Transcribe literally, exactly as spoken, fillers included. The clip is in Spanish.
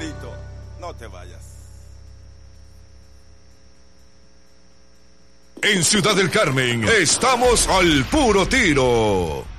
Barbarito, no te vayas. En Ciudad del Carmen estamos al puro tiro.